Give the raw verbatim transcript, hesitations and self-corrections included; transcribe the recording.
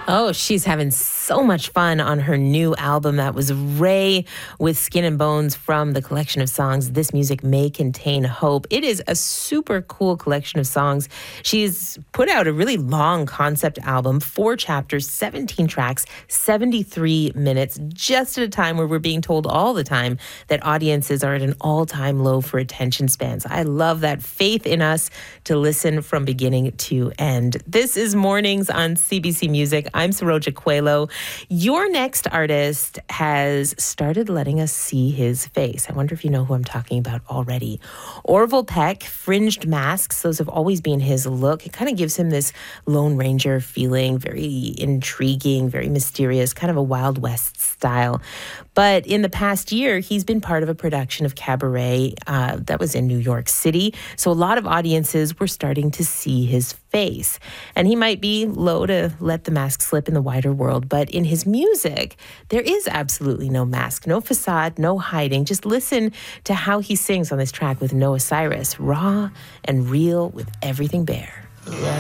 Oh, she's having so much fun on her new album. That was Ray with Skin and Bones from the collection of songs This Music May Contain Hope. It is a super cool collection of songs. She's put out a really long concept album, four chapters, seventeen tracks, seventy-three minutes, just at a time where we're being told all the time that audiences are at an all-time low for attention spans. I love that faith in us to listen from beginning to end. This is Mornings on C B C Music. I'm Saroja Coelho. Your next artist has started letting us see his face. I wonder if you know who I'm talking about already. Orville Peck, fringed masks, those have always been his look. It kind of gives him this Lone Ranger feeling, very intriguing, very mysterious, kind of a Wild West style. But in the past year, he's been part of a production of Cabaret uh, that was in New York City. So a lot of audiences were starting to see his face. And he might be low to let the mask slip in the wider world, but in his music, there is absolutely no mask, no facade, no hiding. Just listen to how he sings on this track with Noah Cyrus, raw and real with everything bare.